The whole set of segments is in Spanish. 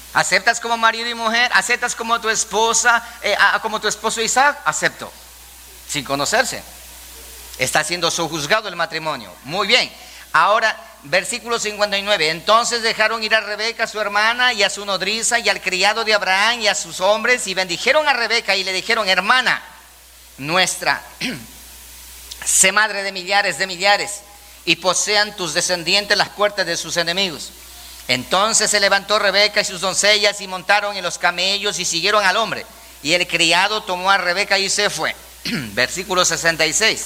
¿Aceptas como marido y mujer? ¿Aceptas como tu esposa, como tu esposo Isaac? Acepto, sin conocerse. Está siendo sojuzgado el matrimonio. Muy bien. Ahora, versículo 59. Entonces dejaron ir a Rebeca, su hermana, y a su nodriza, y al criado de Abraham, y a sus hombres, y bendijeron a Rebeca, y le dijeron: hermana nuestra, sé madre de millares, y posean tus descendientes las puertas de sus enemigos. Entonces se levantó Rebeca y sus doncellas, y montaron en los camellos, y siguieron al hombre. Y el criado tomó a Rebeca y se fue. Versículo 66.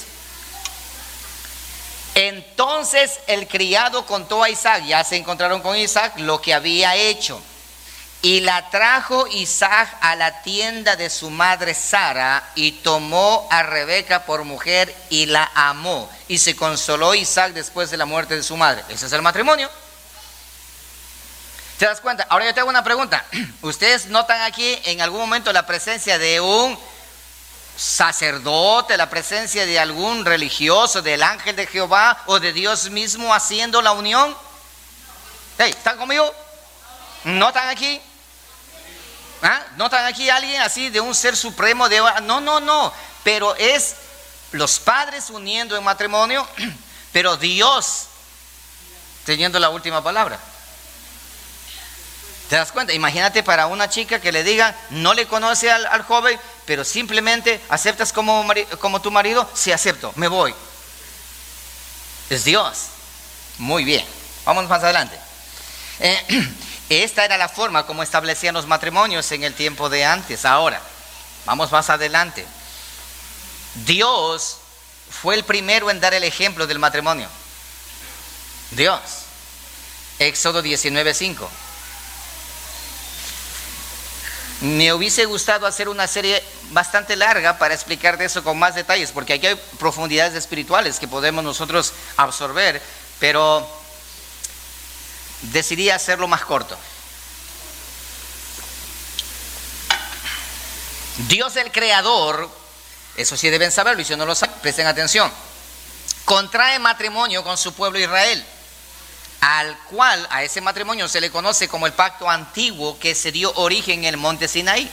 Entonces el criado contó a Isaac, ya se encontraron con Isaac, lo que había hecho. Y la trajo Isaac a la tienda de su madre Sara, y tomó a Rebeca por mujer y la amó. Y se consoló Isaac después de la muerte de su madre. Ese es el matrimonio. ¿Te das cuenta? Ahora yo te hago una pregunta. ¿Ustedes notan aquí en algún momento la presencia de un sacerdote, la presencia de algún religioso, del ángel de Jehová o de Dios mismo haciendo la unión? Hey, ¿están conmigo? ¿Notan aquí? ¿Notan aquí alguien así de un ser supremo? No, pero es los padres uniendo en matrimonio, pero Dios teniendo la última palabra. ¿Te das cuenta? Imagínate para una chica que le diga, no le conoce al joven, pero simplemente aceptas como tu marido. Sí, acepto, me voy. Es Dios. Muy bien, vamos más adelante. Esta era la forma como establecían los matrimonios en el tiempo de antes. Ahora, vamos más adelante. Dios fue el primero en dar el ejemplo del matrimonio. Dios. Éxodo 19:5. Me hubiese gustado hacer una serie bastante larga para explicar de eso con más detalles, porque aquí hay profundidades espirituales que podemos nosotros absorber, pero decidí hacerlo más corto. Dios el creador, eso sí deben saberlo, y si no lo saben, presten atención, contrae matrimonio con su pueblo Israel, al cual a ese matrimonio se le conoce como el pacto antiguo que se dio origen en el monte Sinaí.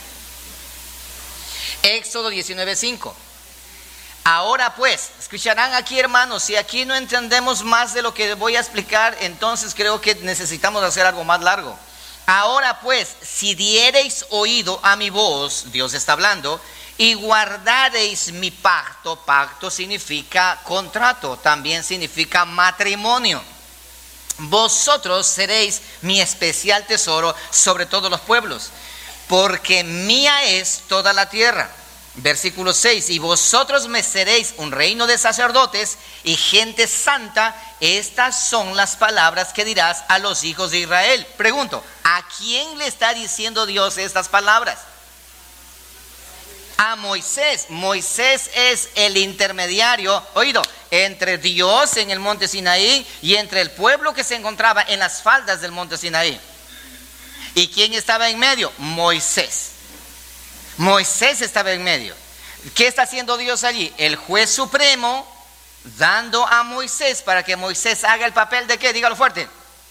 Éxodo 19:5. Ahora pues, escucharán aquí, hermanos, si aquí no entendemos más de lo que voy a explicar, entonces creo que necesitamos hacer algo más largo. Ahora pues, si diereis oído a mi voz, Dios está hablando, y guardareis mi pacto. Pacto significa contrato, también significa matrimonio. Vosotros seréis mi especial tesoro sobre todos los pueblos, porque mía es toda la tierra. Versículo 6. Y vosotros me seréis un reino de sacerdotes y gente santa. Estas son las palabras que dirás a los hijos de Israel. Pregunto, ¿a quién le está diciendo Dios estas palabras? A Moisés. Moisés es el intermediario, oído, entre Dios en el monte Sinaí y entre el pueblo que se encontraba en las faldas del monte Sinaí. ¿Y quién estaba en medio? Moisés. Moisés estaba en medio. ¿Qué está haciendo Dios allí? El juez supremo, dando a Moisés para que Moisés haga el papel de ¿qué? Dígalo fuerte.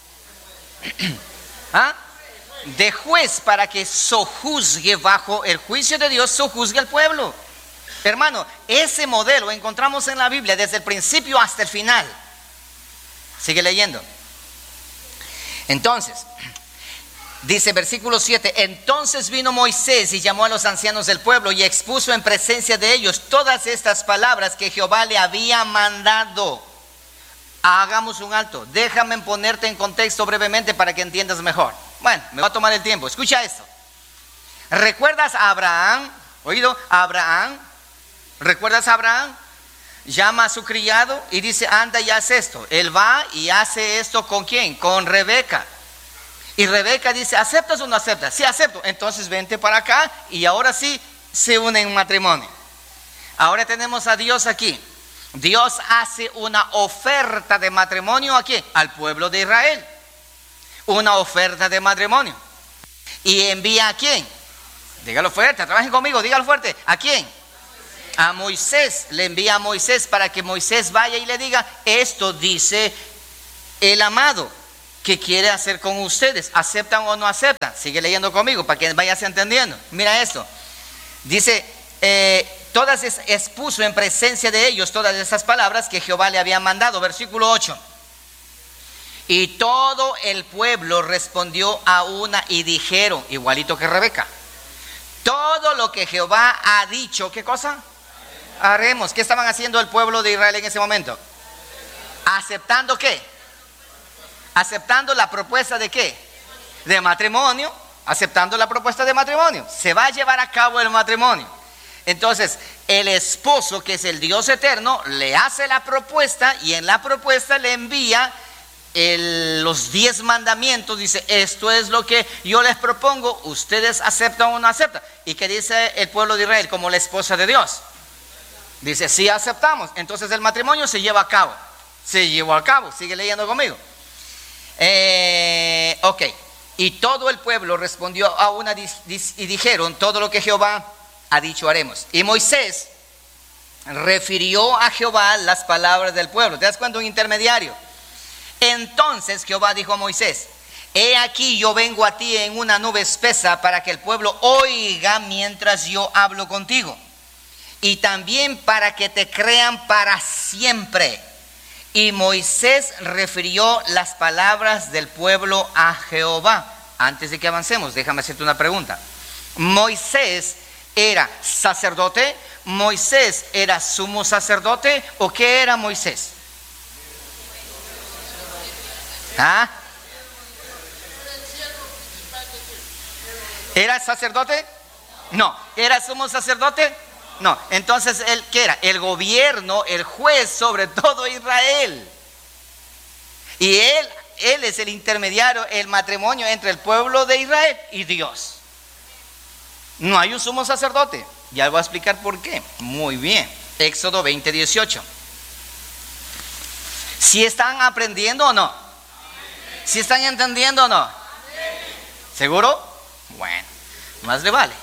De juez, para que sojuzgue bajo el juicio de Dios, sojuzgue al pueblo. Hermano, ese modelo encontramos en la Biblia desde el principio hasta el final. Sigue leyendo. Entonces, dice versículo 7, entonces vino Moisés y llamó a los ancianos del pueblo y expuso en presencia de ellos todas estas palabras que Jehová le había mandado. Hagamos un alto, déjame ponerte en contexto brevemente para que entiendas mejor. Bueno, me va a tomar el tiempo, escucha esto. ¿Recuerdas a Abraham? ¿Oído? Abraham. ¿Recuerdas a Abraham? Llama a su criado y dice, anda y haz esto. Él va y hace esto ¿con quién? Con Rebeca. Y Rebeca dice, ¿aceptas o no aceptas? Sí, acepto. Entonces vente para acá y ahora sí se unen en matrimonio. Ahora tenemos a Dios aquí. Dios hace una oferta de matrimonio aquí al pueblo de Israel. Una oferta de matrimonio. ¿Y envía a quién? Dígalo fuerte, trabajen conmigo, dígalo fuerte. ¿A quién? A Moisés. Le envía a Moisés para que Moisés vaya y le diga, esto dice el amado. ¿Qué quiere hacer con ustedes? ¿Aceptan o no aceptan? Sigue leyendo conmigo para que vayas entendiendo. Mira esto. Dice, expuso en presencia de ellos todas esas palabras que Jehová le había mandado. Versículo 8. Y todo el pueblo respondió a una y dijeron, igualito que Rebeca, todo lo que Jehová ha dicho, ¿qué cosa? Haremos. ¿Qué estaban haciendo el pueblo de Israel en ese momento? ¿Aceptando qué? Aceptando la propuesta de qué? De matrimonio. Aceptando la propuesta de matrimonio. Se va a llevar a cabo el matrimonio. Entonces, el esposo, que es el Dios eterno, le hace la propuesta y en la propuesta le envía los 10 mandamientos. Dice, esto es lo que yo les propongo, ustedes aceptan o no aceptan. ¿Y qué dice el pueblo de Israel como la esposa de Dios? Dice, sí aceptamos. Entonces el matrimonio se lleva a cabo. Se llevó a cabo, sigue leyendo conmigo. Ok. Y todo el pueblo respondió a una y dijeron, todo lo que Jehová ha dicho haremos. Y Moisés refirió a Jehová las palabras del pueblo. ¿Te das cuenta? Un intermediario. Entonces Jehová dijo a Moisés, he aquí yo vengo a ti en una nube espesa para que el pueblo oiga mientras yo hablo contigo. Y también para que te crean para siempre. Y Moisés refirió las palabras del pueblo a Jehová. Antes de que avancemos, déjame hacerte una pregunta. ¿Moisés era sacerdote? ¿Moisés era sumo sacerdote? ¿O qué era Moisés? ¿Ah? ¿Era sacerdote? No. ¿Era sumo sacerdote? No. Entonces, ¿él qué era? El gobierno, el juez sobre todo Israel. Y él es el intermediario, el matrimonio entre el pueblo de Israel y Dios. No hay un sumo sacerdote. Ya voy a explicar por qué. Muy bien. Éxodo 20:18. ¿Si están aprendiendo o no? ¿Si están entendiendo o no? ¿Seguro? Bueno, más le vale.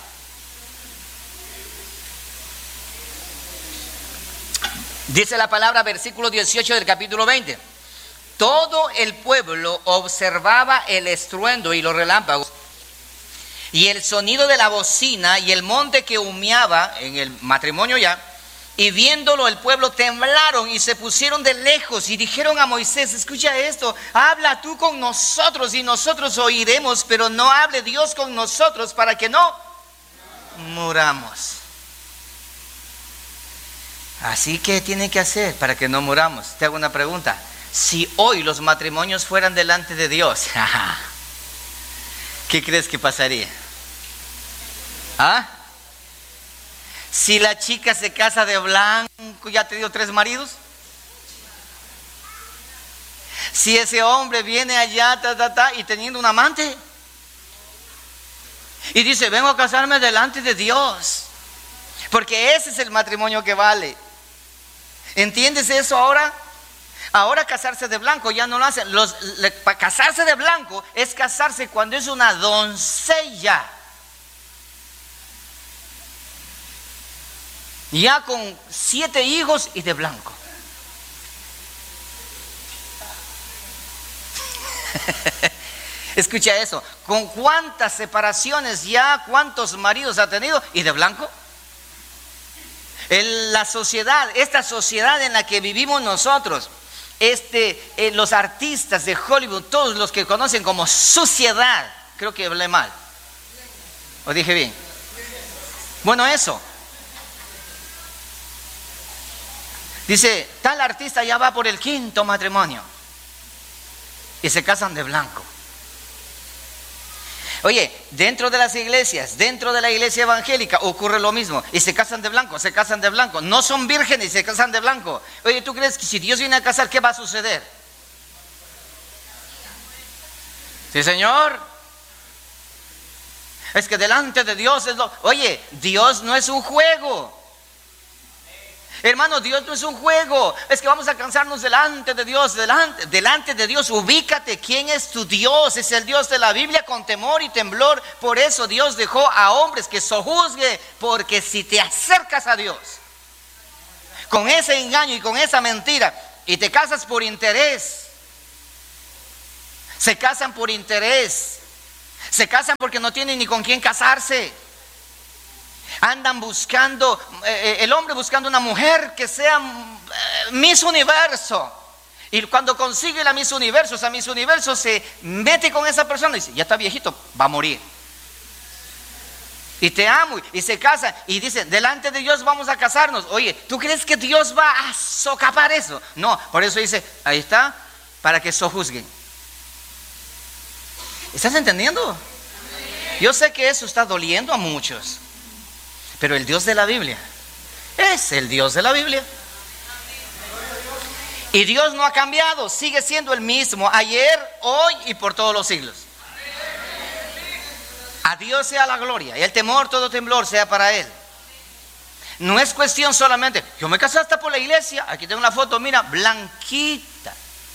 Dice la palabra, versículo 18 del capítulo 20. Todo el pueblo observaba el estruendo y los relámpagos y el sonido de la bocina y el monte que humeaba en el matrimonio ya. Y viéndolo el pueblo temblaron y se pusieron de lejos y dijeron a Moisés, escucha esto, habla tú con nosotros y nosotros oiremos, pero no hable Dios con nosotros para que no muramos. Así que tiene que hacer para que no muramos. Te hago una pregunta. Si hoy los matrimonios fueran delante de Dios, ¿qué crees que pasaría? ¿Ah? Si la chica se casa de blanco, ¿ya ha tenido 3 maridos? Si ese hombre viene allá y teniendo un amante y dice, vengo a casarme delante de Dios, porque ese es el matrimonio que vale. ¿Entiendes eso ahora? Ahora casarse de blanco ya no lo hacen. Para casarse de blanco es casarse cuando es una doncella, ya con 7 hijos y de blanco. Escucha eso. ¿Con cuántas separaciones ya, cuántos maridos ha tenido y de blanco? La sociedad, esta sociedad en la que vivimos nosotros, los artistas de Hollywood, todos los que conocen como suciedad, creo que hablé mal, ¿o dije bien? Bueno, eso. Dice, tal artista ya va por el 5.º matrimonio y se casan de blanco. Oye, dentro de las iglesias, dentro de la iglesia evangélica ocurre lo mismo. Y se casan de blanco, se casan de blanco. No son vírgenes y se casan de blanco. Oye, ¿tú crees que si Dios viene a casar, qué va a suceder? Sí, Señor. Es que delante de Dios es lo... Oye, Dios no es un juego. Hermano, Dios no es un juego. Es que vamos a cansarnos delante de Dios. Delante de Dios, ubícate. ¿Quién es tu Dios? Es el Dios de la Biblia con temor y temblor. Por eso Dios dejó a hombres que sojuzguen. Porque si te acercas a Dios con ese engaño y con esa mentira y te casas por interés, Se casan por interés. Se casan porque no tienen ni con quién casarse. Andan buscando, el hombre buscando una mujer que sea Miss Universo. Y cuando consigue la Miss Universo, esa Miss Universo se mete con esa persona y dice, ya está viejito, va a morir. Y te amo, y se casan y dicen, delante de Dios vamos a casarnos. Oye, ¿tú crees que Dios va a socapar eso? No, por eso dice, ahí está, para que sojuzguen. ¿Estás entendiendo? Yo sé que eso está doliendo a muchos, pero el Dios de la Biblia es el Dios de la Biblia. Y Dios no ha cambiado, sigue siendo el mismo ayer, hoy y por todos los siglos. A Dios sea la gloria y el temor, todo temblor sea para Él. No es cuestión solamente, yo me casé hasta por la iglesia, aquí tengo una foto, mira, blanquita.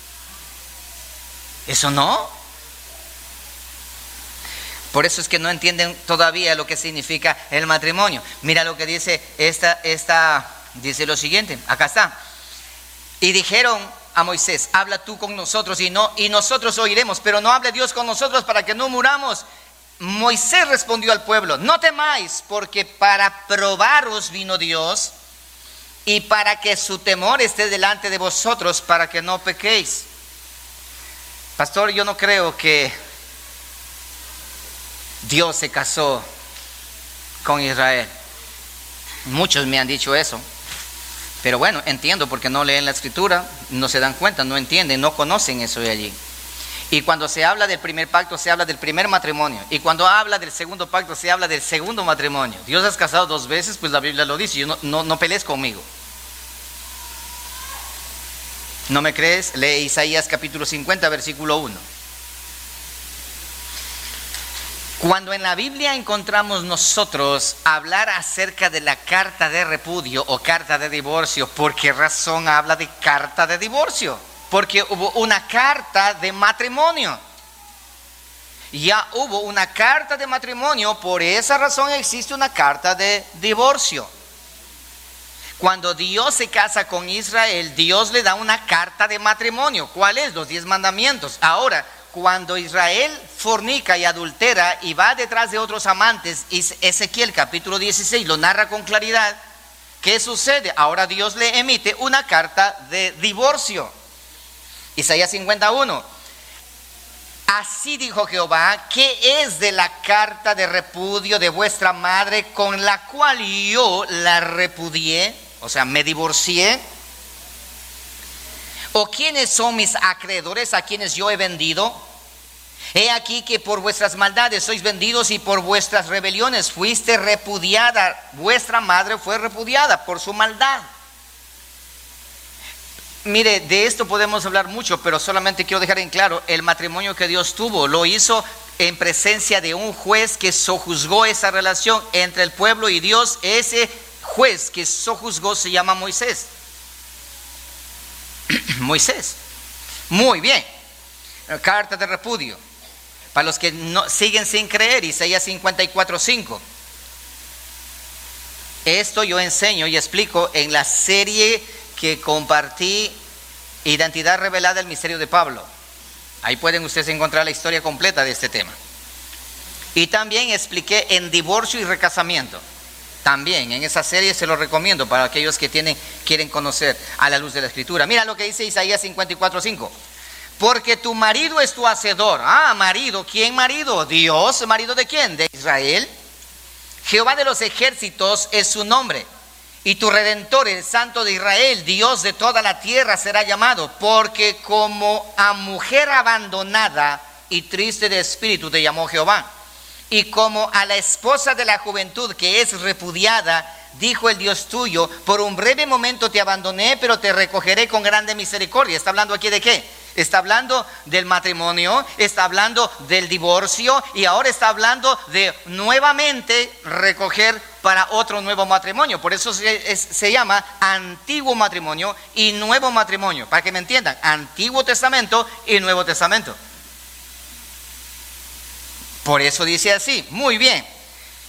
Eso no. Por eso es que no entienden todavía lo que significa el matrimonio. Mira lo que dice dice lo siguiente, acá está. Y dijeron a Moisés, habla tú con nosotros y nosotros oiremos, pero no hable Dios con nosotros para que no muramos. Moisés respondió al pueblo, no temáis, porque para probaros vino Dios y para que su temor esté delante de vosotros, para que no pequéis. Pastor, yo no creo que Dios se casó con Israel. Muchos me han dicho eso. Pero bueno, entiendo porque no leen la escritura, no se dan cuenta, no entienden, no conocen eso de allí. Y cuando se habla del primer pacto, se habla del primer matrimonio. Y cuando habla del segundo pacto, se habla del segundo matrimonio. Dios has casado 2 veces, pues la Biblia lo dice. No pelees conmigo. ¿No me crees? Lee Isaías capítulo 50, versículo 1. Cuando en la Biblia encontramos nosotros hablar acerca de la carta de repudio o carta de divorcio, ¿por qué razón habla de carta de divorcio? Porque hubo una carta de matrimonio. Ya hubo una carta de matrimonio, por esa razón existe una carta de divorcio. Cuando Dios se casa con Israel, Dios le da una carta de matrimonio. ¿Cuál es? Los 10 mandamientos. Ahora, cuando Israel fornica y adultera y va detrás de otros amantes, Ezequiel capítulo 16 lo narra con claridad. ¿Qué sucede? Ahora Dios le emite una carta de divorcio. Isaías 51. Así dijo Jehová, ¿qué es de la carta de repudio de vuestra madre con la cual yo la repudié? O sea, me divorcié. ¿O quiénes son mis acreedores a quienes yo he vendido? He aquí que por vuestras maldades sois vendidos y por vuestras rebeliones fuiste repudiada. Vuestra madre fue repudiada por su maldad. Mire, de esto podemos hablar mucho, pero solamente quiero dejar en claro, el matrimonio que Dios tuvo, lo hizo en presencia de un juez que sojuzgó esa relación entre el pueblo y Dios. Ese juez que sojuzgó se llama Moisés. Moisés. Muy bien. Carta de repudio. Para los que no, siguen sin creer, Isaías 54:5. Esto yo enseño y explico en la serie que compartí, Identidad Revelada, el misterio de Pablo. Ahí pueden ustedes encontrar la historia completa de este tema. Y también expliqué en divorcio y recasamiento. También en esa serie se lo recomiendo para aquellos que quieren conocer a la luz de la escritura. Mira lo que dice Isaías 54:5. Porque tu marido es tu hacedor. Ah, marido. ¿Quién marido? Dios. ¿Marido de quién? De Israel. Jehová de los ejércitos es su nombre. Y tu redentor, el Santo de Israel, Dios de toda la tierra será llamado. Porque como a mujer abandonada y triste de espíritu te llamó Jehová. Y como a la esposa de la juventud que es repudiada, dijo el Dios tuyo, por un breve momento te abandoné, pero te recogeré con grande misericordia. ¿Está hablando aquí de qué? Está hablando del matrimonio, está hablando del divorcio y ahora está hablando de nuevamente recoger para otro nuevo matrimonio. Por eso se llama antiguo matrimonio y nuevo matrimonio. Para que me entiendan, Antiguo Testamento y Nuevo Testamento. Por eso dice así. Muy bien.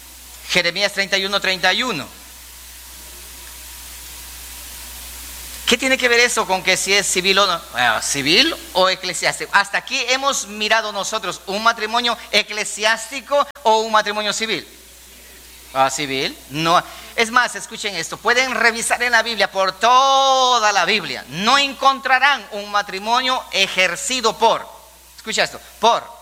Jeremías 31:31. ¿Qué tiene que ver eso con que si es civil o no? Civil o eclesiástico. Hasta aquí hemos mirado nosotros un matrimonio eclesiástico o un matrimonio civil. Civil. No. Es más, escuchen esto. Pueden revisar en la Biblia, por toda la Biblia. No encontrarán un matrimonio ejercido por. Escucha esto. Por